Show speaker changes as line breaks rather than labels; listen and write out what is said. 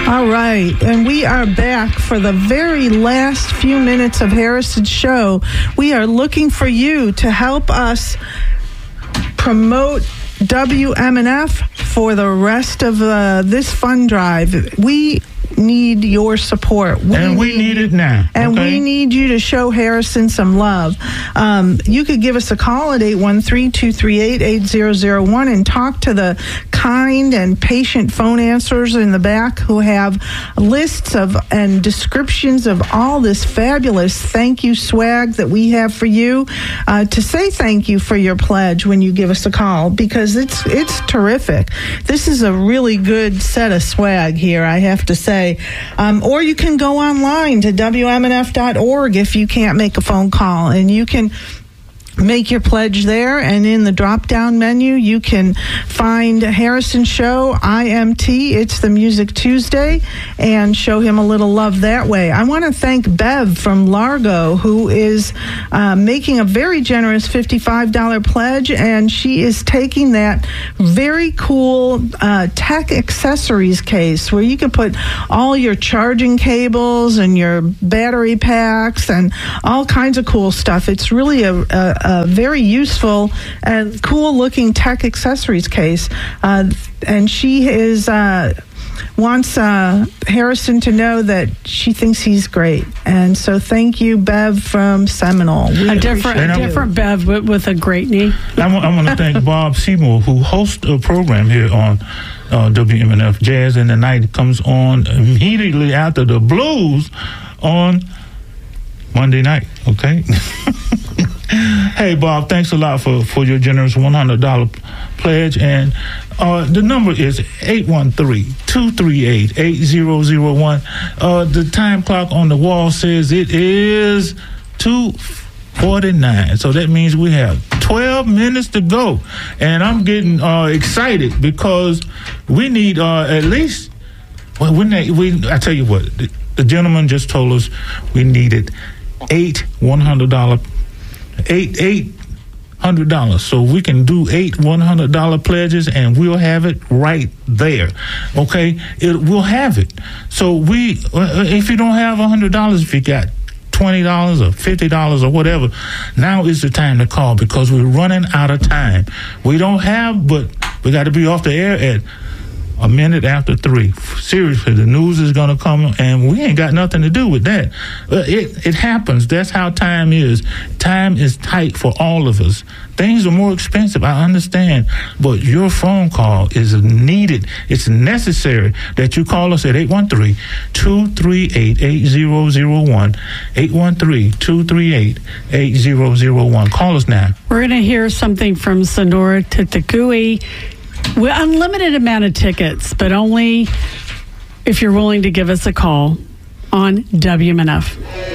All right, and we are back for the very last few minutes of Harrison's show. We are looking for you to help us promote WMNF for the rest of this fund drive. We need your support.
We need it now.
And we need you to show Harrison some love. You could give us a call at 813-238-8001 and talk to the kind and patient phone answers in the back who have lists of and descriptions of all this fabulous thank you swag that we have for you, to say thank you for your pledge when you give us a call, because it's terrific. This is a really good set of swag here, I have to say. Or you can go online to WMNF.org if you can't make a phone call, and you can make your pledge there, and in the drop-down menu you can find Harrison Show IMT. It's the Music Tuesday, and show him a little love that way. I want to thank Bev from Largo, who is making a very generous $55 pledge, and she is taking that very cool tech accessories case where you can put all your charging cables and your battery packs and all kinds of cool stuff. It's really a very useful and cool-looking tech accessories case, and she wants Harrison to know that she thinks he's great. And so thank you, Bev from Seminole.
A different Bev with a great knee.
I want to thank Bob Seymour, who hosts a program here on WMNF. Jazz in the Night comes on immediately after the blues on Monday night, okay? Hey, Bob, thanks a lot for your generous $100 pledge. And the number is 813-238-8001. The time clock on the wall says it is 2:49. So that means we have 12 minutes to go. And I'm getting excited because we need at least, I tell you what, the gentleman just told us we needed $800. So we can do 8 $100 pledges, and we'll have it right there. Okay, we'll have it. So if you don't have $100, if you got $20 or $50 or whatever, now is the time to call, because we're running out of time. We don't have, but we got to be off the air at a minute after 3. Seriously, the news is going to come, and we ain't got nothing to do with that. It happens. That's how time is. Time is tight for all of us. Things are more expensive, I understand, but your phone call is needed. It's necessary that you call us at 813-238-8001, 813-238-8001. Call us now.
We're going to hear something from Sonora Titakui. We're unlimited amount of tickets, but only if you're willing to give us a call on WMNF.